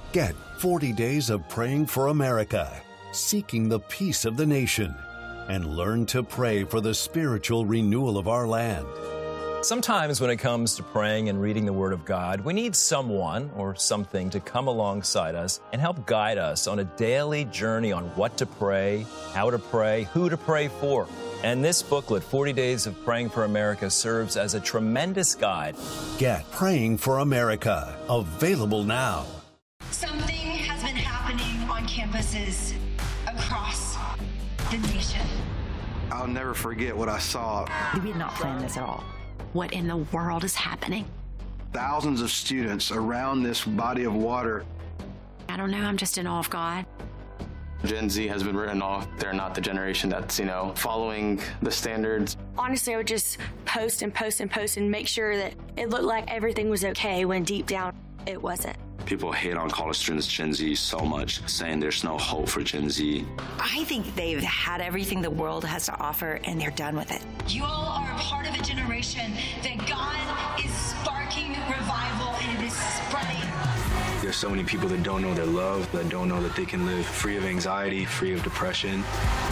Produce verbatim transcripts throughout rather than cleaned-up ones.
Get forty days of praying for America, seeking the peace of the nation, and learn to pray for the spiritual renewal of our land. Sometimes when it comes to praying and reading the Word of God, we need someone or something to come alongside us and help guide us on a daily journey on what to pray, how to pray, who to pray for. And this booklet, forty days of Praying for America, serves as a tremendous guide. Get Praying for America, available now. Something has been happening on campuses across the nation. I'll never forget what I saw. We did not plan this at all. What in the world is happening? Thousands of students around this body of water. I don't know, I'm just in awe of God. Gen Z has been written off. They're not the generation that's, you know, following the standards. Honestly, I would just post and post and post and make sure that it looked like everything was okay when deep down it wasn't. People hate on college students, Gen Z, so much, saying there's no hope for Gen Z. I think they've had everything the world has to offer, and they're done with it. You all are a part of a generation that God is sparking revival, and it is spreading. There's so many people that don't know they're loved, that don't know that they can live free of anxiety, free of depression.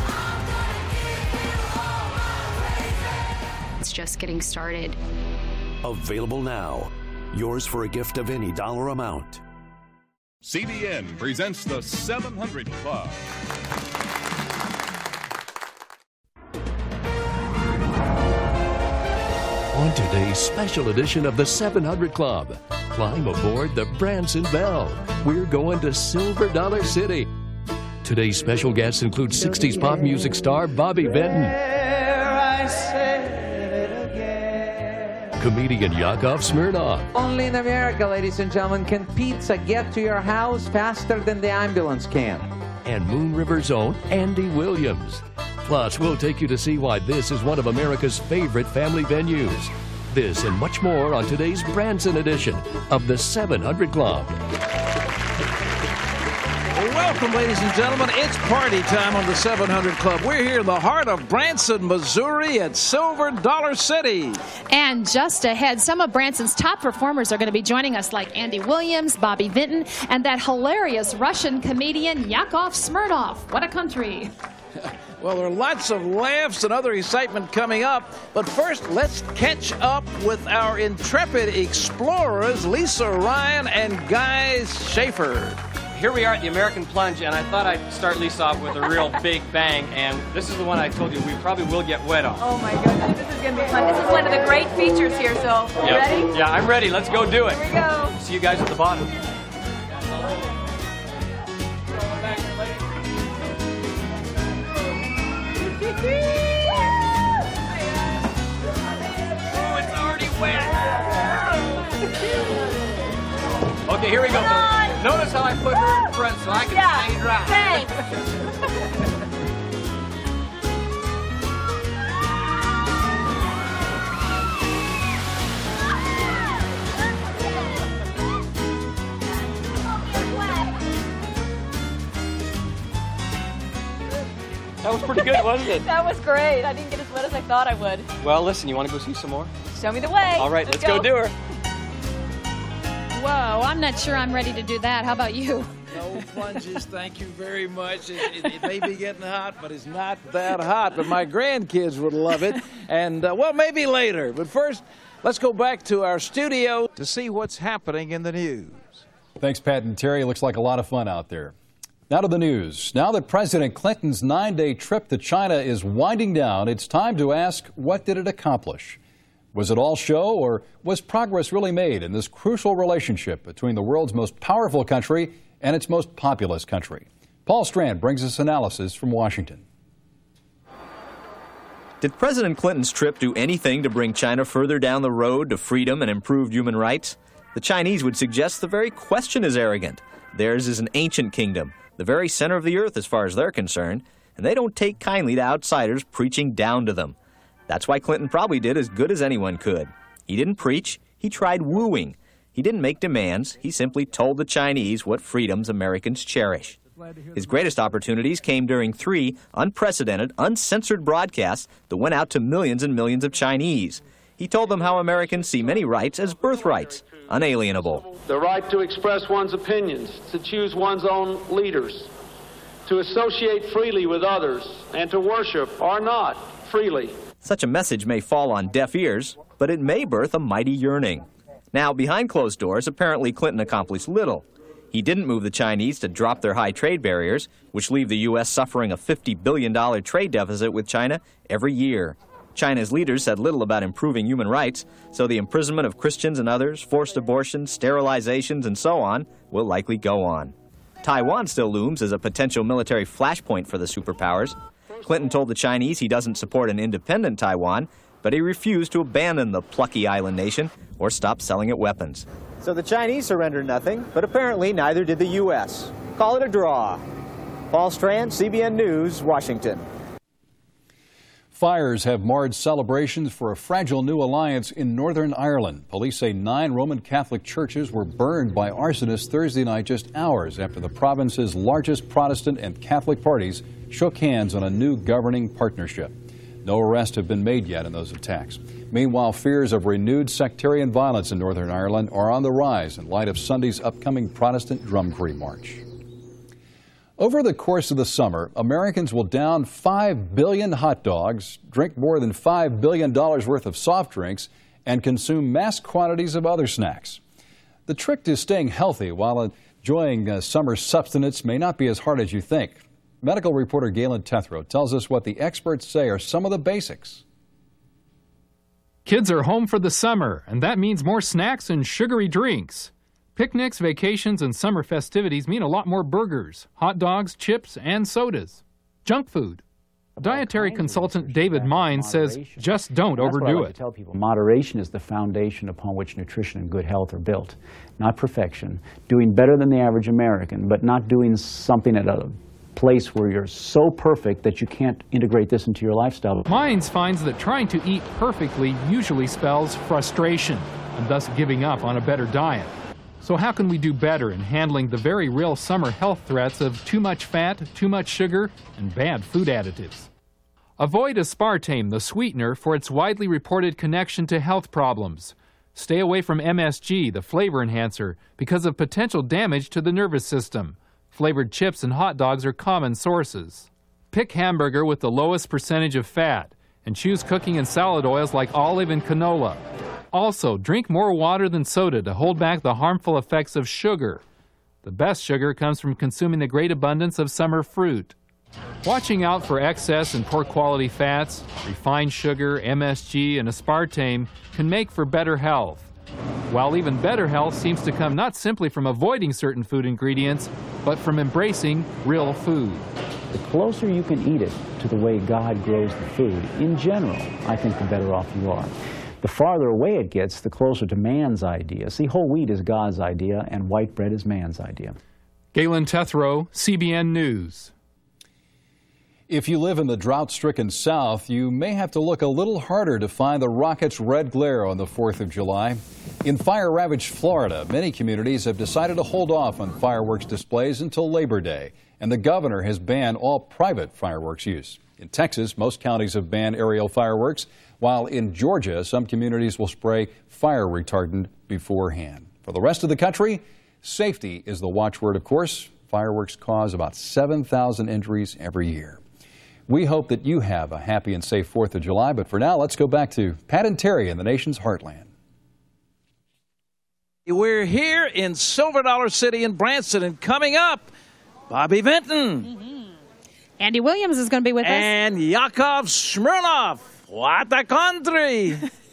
It's just getting started. Available now. Yours for a gift of any dollar amount. C B N presents the seven hundred Club. On today's special edition of the seven hundred Club, climb aboard the Branson Belle. We're going to Silver Dollar City. Today's special guests include sixties pop music star Bobby Vinton, comedian Yakov Smirnoff. Only in America, ladies and gentlemen, can pizza get to your house faster than the ambulance can. And Moon River's own Andy Williams. Plus, we'll take you to see why this is one of America's favorite family venues. This and much more on today's Branson edition of the seven hundred Club. Welcome, ladies and gentlemen. It's party time on the seven hundred Club. We're here in the heart of Branson, Missouri at Silver Dollar City. And just ahead, some of Branson's top performers are going to be joining us, like Andy Williams, Bobby Vinton, and that hilarious Russian comedian Yakov Smirnoff. What a country. Well, there are lots of laughs and other excitement coming up. But first, let's catch up with our intrepid explorers, Lisa Ryan and Guy Schaefer. Here we are at the American Plunge, and I thought I'd start Lisa off with a real big bang, and this is the one I told you we probably will get wet on. Oh my goodness, this is going to be fun. This is one of the great features here, so you yep. ready? Yeah, I'm ready. Let's go do it. Here we go. See you guys at the bottom. Oh, it's already wet. Okay, here we go. Notice how I put her in front so I can yeah, stay dry. Thanks. That was pretty good, wasn't it? That was great. I didn't get as wet as I thought I would. Well, listen, you want to go see some more? Show me the way. All right, let's, let's go. go do her. Whoa, I'm not sure I'm ready to do that. How about you? No plunges, thank you very much. It, it, it may be getting hot, but it's not that hot. But my grandkids would love it. And, uh, well, maybe later. But first, let's go back to our studio to see what's happening in the news. Thanks, Pat and Terry. It looks like a lot of fun out there. Now to the news. Now that President Clinton's nine-day trip to China is winding down, it's time to ask, what did it accomplish? Was it all show, or was progress really made in this crucial relationship between the world's most powerful country and its most populous country? Paul Strand brings us analysis from Washington. Did President Clinton's trip do anything to bring China further down the road to freedom and improved human rights? The Chinese would suggest the very question is arrogant. Theirs is an ancient kingdom, the very center of the earth as far as they're concerned, and they don't take kindly to outsiders preaching down to them. That's why Clinton probably did as good as anyone could. He didn't preach, he tried wooing. He didn't make demands, he simply told the Chinese what freedoms Americans cherish. His greatest opportunities came during three unprecedented, uncensored broadcasts that went out to millions and millions of Chinese. He told them how Americans see many rights as birthrights, unalienable. The right to express one's opinions, to choose one's own leaders, to associate freely with others, and to worship or not freely. Such a message may fall on deaf ears, but it may birth a mighty yearning. Now, behind closed doors, apparently Clinton accomplished little. He didn't move the Chinese to drop their high trade barriers, which leave the U S suffering a fifty billion dollars trade deficit with China every year. China's leaders said little about improving human rights, so the imprisonment of Christians and others, forced abortions, sterilizations, and so on will likely go on. Taiwan still looms as a potential military flashpoint for the superpowers. Clinton told the Chinese he doesn't support an independent Taiwan, but he refused to abandon the plucky island nation or stop selling it weapons. So the Chinese surrendered nothing, but apparently neither did the U S. Call it a draw. Paul Strand, C B N News, Washington. Fires have marred celebrations for a fragile new alliance in Northern Ireland. Police say nine Roman Catholic churches were burned by arsonists Thursday night, just hours after the province's largest Protestant and Catholic parties shook hands on a new governing partnership. No arrests have been made yet in those attacks. Meanwhile, fears of renewed sectarian violence in Northern Ireland are on the rise in light of Sunday's upcoming Protestant Drumcree March. Over the course of the summer, Americans will down five billion hot dogs, drink more than five billion dollars worth of soft drinks, and consume mass quantities of other snacks. The trick to staying healthy while enjoying uh, summer substance may not be as hard as you think. Medical reporter Galen Tethrow tells us what the experts say are some of the basics. Kids are home for the summer, and that means more snacks and sugary drinks. Picnics, vacations, and summer festivities mean a lot more burgers, hot dogs, chips, and sodas. Junk food. Dietary consultant David Mines says just don't overdo it. Tell people moderation is the foundation upon which nutrition and good health are built, not perfection. Doing better than the average American, but not doing something at a place where you're so perfect that you can't integrate this into your lifestyle. Mines finds that trying to eat perfectly usually spells frustration and thus giving up on a better diet. So how can we do better in handling the very real summer health threats of too much fat, too much sugar, and bad food additives? Avoid aspartame, the sweetener, for its widely reported connection to health problems. Stay away from M S G, the flavor enhancer, because of potential damage to the nervous system. Flavored chips and hot dogs are common sources. Pick hamburger with the lowest percentage of fat, and choose cooking and salad oils like olive and canola. Also, drink more water than soda to hold back the harmful effects of sugar. The best sugar comes from consuming the great abundance of summer fruit. Watching out for excess and poor quality fats, refined sugar, M S G, and aspartame can make for better health. While even better health seems to come not simply from avoiding certain food ingredients, but from embracing real food. The closer you can eat it to the way God grows the food, in general, I think the better off you are. The farther away it gets, the closer to man's idea. See, whole wheat is God's idea, and white bread is man's idea. Galen Tethrow, C B N News. If you live in the drought-stricken South, you may have to look a little harder to find the rockets' red glare on the fourth of July. In fire-ravaged Florida, many communities have decided to hold off on fireworks displays until Labor Day, and the governor has banned all private fireworks use. In Texas, most counties have banned aerial fireworks, while in Georgia, some communities will spray fire retardant beforehand. For the rest of the country, safety is the watchword, of course. Fireworks cause about seven thousand injuries every year. We hope that you have a happy and safe fourth of July, but for now, let's go back to Pat and Terry in the nation's heartland. We're here in Silver Dollar City in Branson, and coming up, Bobby Vinton. Mm-hmm. Andy Williams is going to be with us. And Yakov Smirnoff. What a country!